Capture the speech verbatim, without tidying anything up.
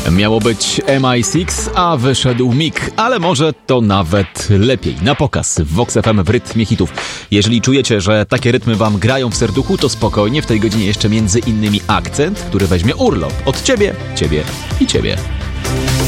Miało być M I sześć, a wyszedł Mik, ale może to nawet lepiej. Na pokaz w Vox F M w rytmie hitów. Jeżeli czujecie, że takie rytmy wam grają w serduchu, to spokojnie, w tej godzinie jeszcze między innymi akcent, który weźmie urlop od ciebie, ciebie i ciebie.